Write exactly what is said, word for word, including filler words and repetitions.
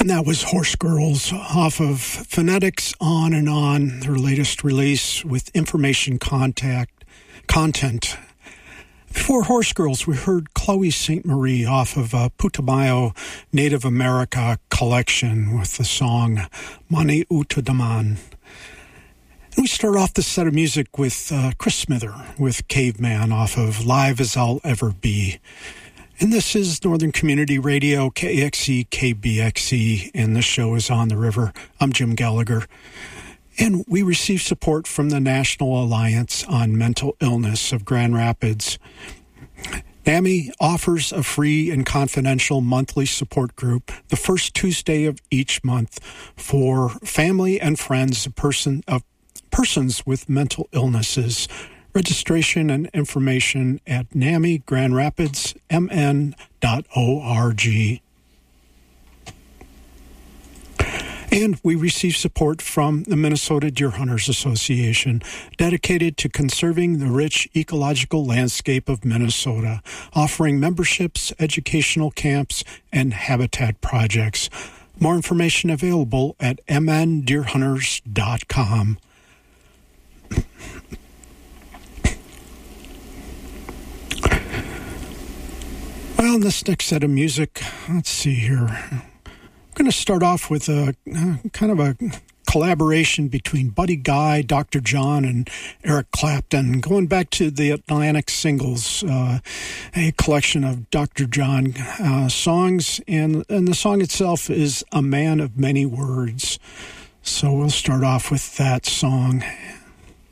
That was Horse Girls off of Phonetics On and On, their latest release with information contact content. Before Horse Girls, we heard Chloe Saint Marie off of a Putumayo Native America collection with the song Mani Utadaman. And we start off the set of music with uh, Chris Smither with Caveman off of Live As I'll Ever Be. And this is Northern Community Radio, K X E, K B X E, and the show is On the River. I'm Jim Gallagher. And we receive support from the National Alliance on Mental Illness of Grand Rapids. NAMI offers a free and confidential monthly support group the first Tuesday of each month for family and friends of, person, of persons with mental illnesses. Registration and information at NAMI Grand Rapids M N dot org. And we receive support from the Minnesota Deer Hunters Association, dedicated to conserving the rich ecological landscape of Minnesota, offering memberships, educational camps, and habitat projects. More information available at m n deer hunters dot com. Well, in this next set of music, let's see here. I'm going to start off with a uh, kind of a collaboration between Buddy Guy, Doctor John, and Eric Clapton, going back to the Atlantic Singles, uh, a collection of Doctor John uh, songs, and, and the song itself is A Man of Many Words. So we'll start off with that song.